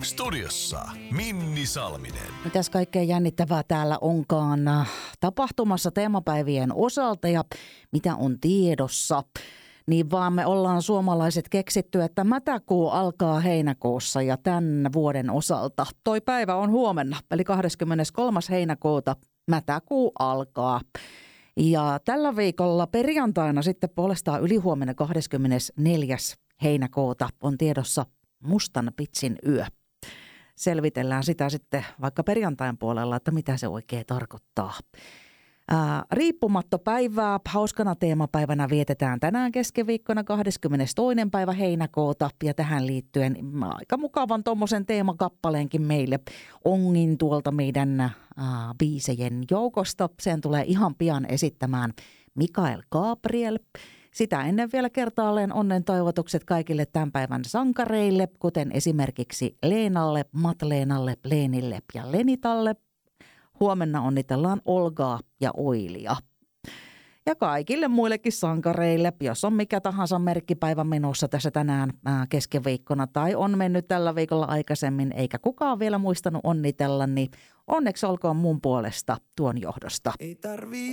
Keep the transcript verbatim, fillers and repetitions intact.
Studiossa Minni Salminen. Mitäs kaikkea jännittävää täällä onkaan tapahtumassa teemapäivien osalta ja mitä on tiedossa? Niin vaan me ollaan suomalaiset keksitty, että mätäkuu alkaa heinäkuussa ja tämän vuoden osalta. Toi päivä on huomenna, eli kahdeskymmeneskolmas heinäkuuta mätäkuu alkaa. Ja tällä viikolla perjantaina sitten puolestaan ylihuomenna kahdeskymmenesneljäs heinäkuuta on tiedossa mustan pitsin yö. Selvitellään sitä sitten vaikka perjantain puolella, että mitä se oikein tarkoittaa. Ää, riippumattopäivää hauskana teemapäivänä vietetään tänään keskiviikkona kahdeskymmenestoinen päivä heinäkuuta ja tähän liittyen aika mukavan tuommoisen teemakappaleenkin meille ongin tuolta meidän ää, biisejen joukosta. Sen tulee ihan pian esittämään Mikael Gabriel. Sitä ennen vielä kertaalleen onnen toivotukset kaikille tämän päivän sankareille, kuten esimerkiksi Leenalle, Matleenalle, Leenille ja Lenitalle. Huomenna onnitellaan Olgaa ja Oilia. Ja kaikille muillekin sankareille, jos on mikä tahansa merkkipäivä menossa tässä tänään keskiviikkona tai on mennyt tällä viikolla aikaisemmin, eikä kukaan vielä muistanut onnitella, niin onneksi olkoon mun puolesta tuon johdosta. Ei tarvii